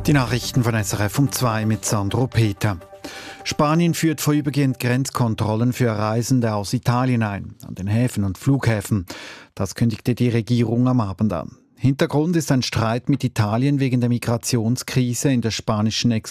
Die Nachrichten von SRF um 2 mit Sandro Peter. Spanien führt vorübergehend Grenzkontrollen für Reisende aus Italien ein, an den Häfen und Flughäfen. Das kündigte die Regierung am Abend an. Hintergrund ist ein Streit mit Italien wegen der Migrationskrise in der spanischen